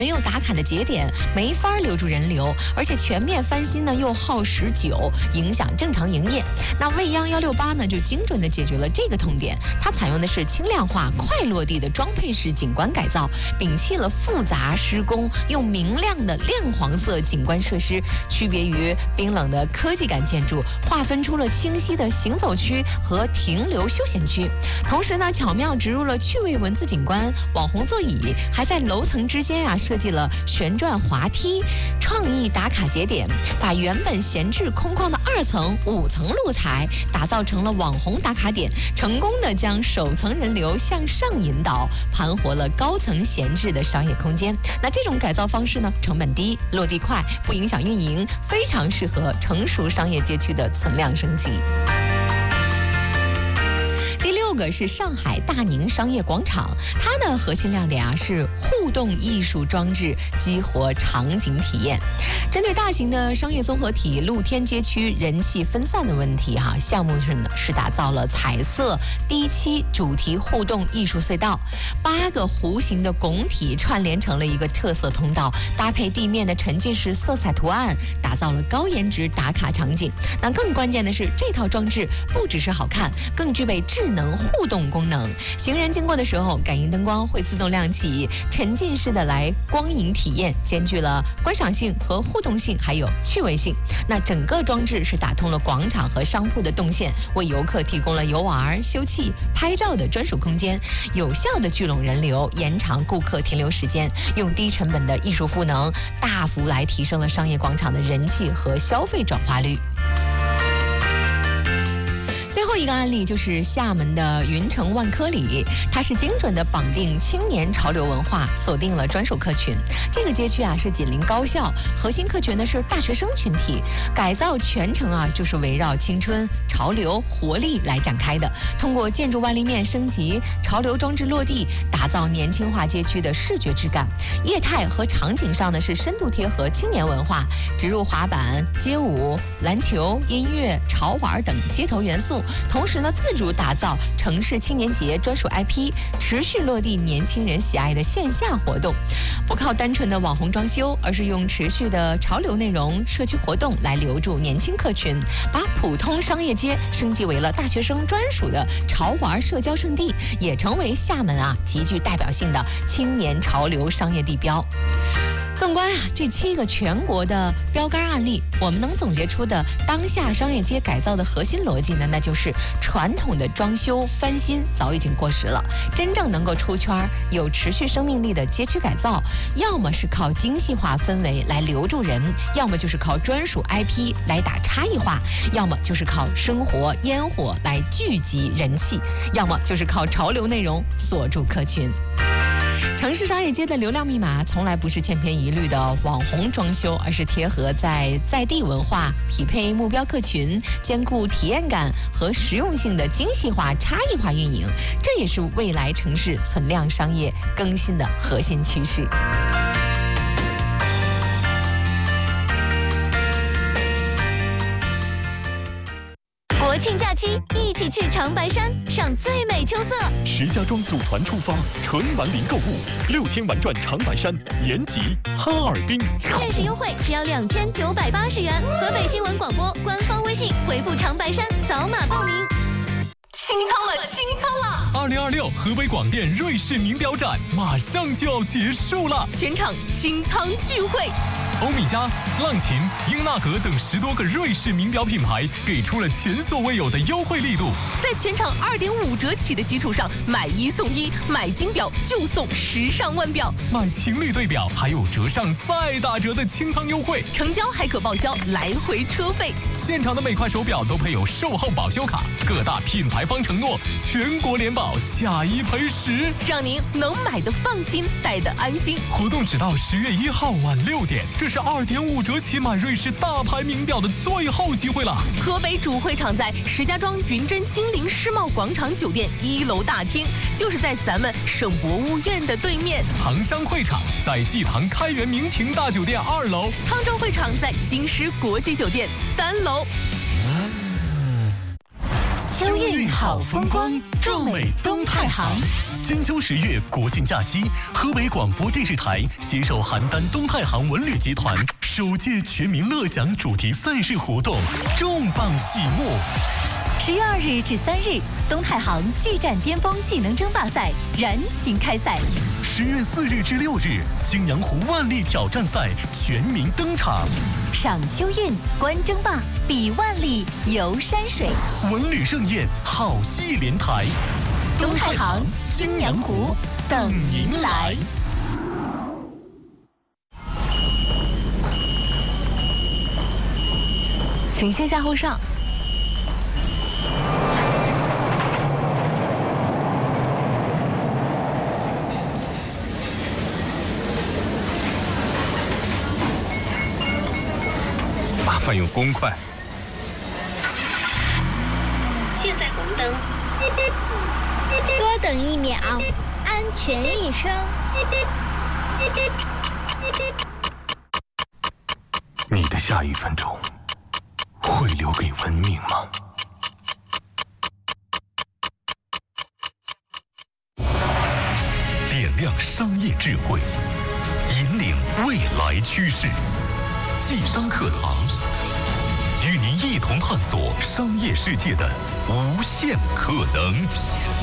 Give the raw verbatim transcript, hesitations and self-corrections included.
没有打卡的节点，没法留住人流，而且全面翻新呢又耗时久，影响正常营业。那未央幺六八呢就精准的解决了这个痛点，它采用的是轻量化、快落地的装配式景观改造，摒弃了复杂施工，用明亮的亮黄色景观设施区别于冰冷的科技感建筑，划分出了清晰的行走区和停留休闲区。同时呢，巧妙植入了趣味文字景观、网红座椅，还在楼层之间啊设计了旋转滑梯，创意打卡节点，把原本闲置空旷的二层、五层露台打造成了网红打卡点，成功的将首层人流向上引导，盘活了高层闲置的商业空间。那这种改造方式呢，成本低，落地快，不影响运营，非常适合成熟商业街区的存量升级。第六个是上海大宁商业广场，它的核心亮点啊是互动艺术装置，激活场景体验。针对大型的商业综合体露天街区人气分散的问题哈、啊，项目是呢是打造了彩色低漆主题互动艺术隧道，八个弧形的拱体串联成了一个特色通道，搭配地面的沉浸式色彩图案，打造了高颜值打卡场景。那更关键的是，这套装置不只是好看，更具备智能互动功能，行人经过的时候，感应灯光会自动亮起，沉浸式的来光影体验，兼具了观赏性和互动性，还有趣味性。那整个装置是打通了广场和商铺的动线，为游客提供了游玩、休憩、拍照的专属空间，有效的聚拢人流，延长顾客停留时间，用低成本的艺术赋能，大幅来提升了商业广场的人气和消费转化率。最后一个案例就是厦门的云城万科里，它是精准的绑定青年潮流文化，锁定了专属客群。这个街区啊是紧邻高校，核心客群呢是大学生群体，改造全程啊就是围绕青春、潮流、活力来展开的。通过建筑万立面升级、潮流装置落地，打造年轻化街区的视觉质感。业态和场景上呢是深度贴合青年文化，植入滑板、街舞、篮球、音乐、潮玩等街头元素。同时呢，自主打造城市青年节专属 I P， 持续落地年轻人喜爱的线下活动，不靠单纯的网红装修，而是用持续的潮流内容、社区活动来留住年轻客群，把普通商业街升级为了大学生专属的潮玩社交圣地，也成为厦门啊极具代表性的青年潮流商业地标。纵观啊这七个全国的标杆案例，我们能总结出的当下商业街改造的核心逻辑呢，那就是传统的装修翻新早已经过时了，真正能够出圈、有持续生命力的街区改造，要么是靠精细化氛围来留住人，要么就是靠专属 I P 来打差异化，要么就是靠生活烟火来聚集人气，要么就是靠潮流内容锁住客群。城市商业街的流量密码从来不是千篇一律的网红装修，而是贴合在在地文化，匹配目标客群，兼顾体验感和实用性的精细化差异化运营，这也是未来城市存量商业更新的核心趋势。 国庆假期，一起去长白山赏最美秋色。 石家庄组团出发，纯玩林购物，六天玩转长白山、延吉、哈尔滨。 限时优惠只要两千九百八十元。河北新闻广播官方微信回复长白山，扫码报名。 清仓了，清仓了！ 二零二六河北广电瑞士名表展马上就要结束了， 全场清仓聚会。 欧米茄、浪琴、英纳格等十多个瑞士名表品牌给出了前所未有的优惠力度， 在全场二点五折起的基础上，买一送一，买金表就送时尚腕表， 买情侣对表还有折上再打折的清仓优惠， 成交还可报销来回车费。 现场的每块手表都配有售后保修卡，各大品牌方承诺全国联保，假一赔十， 让您能买的放心，戴的安心。 活动只到十月一号晚六点，这是二点五折起买瑞士大牌名表的最后机会了。 河北主会场在石家庄云臻金陵世贸广场酒店一楼大厅，就是在咱们省博物院的对面。 杭商会场在济塘开元名庭大酒店二楼， 沧州会场在京师国际酒店三楼。 秋运好风光，壮美东太行。 金秋十月国庆假期，河北广播电视台携手邯郸东太行文旅集团首届全民乐享主题赛事活动重磅启幕。 十月二日至三日，东太行巨战巅峰技能争霸赛燃情开赛。 十月四日至六日，青阳湖万历挑战赛全民登场。 赏秋运，观争霸，比万历，游山水， 文旅盛宴，好戏连台。 东太行、青阳湖等您来。 请先下后上。 麻烦用公筷。 现在红灯，多等一秒，安全一生。 你的下一分钟会留给文明吗？点亮商业智慧，引领未来趋势。济商课堂，与您一同探索商业世界的无限可能。